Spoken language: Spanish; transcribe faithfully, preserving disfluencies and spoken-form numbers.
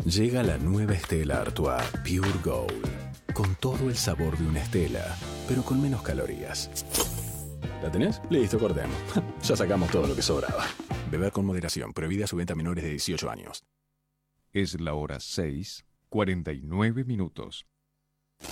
Llega la nueva Stella Artois Pure Gold, con todo el sabor de una Stella, pero con menos calorías. ¿La tenés? Listo, cortemos. Ya sacamos todo lo que sobraba. Beber con moderación, prohibida su venta a menores de dieciocho años. Es la hora seis, cuarenta y nueve minutos.